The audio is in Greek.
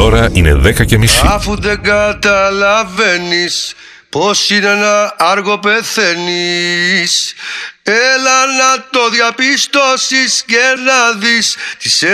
ώρα είναι 10:30. Αφού δεν καταλαβαίνεις πως είναι να άργο πεθαίνεις, έλα να το διαπιστώσεις και να δεις τις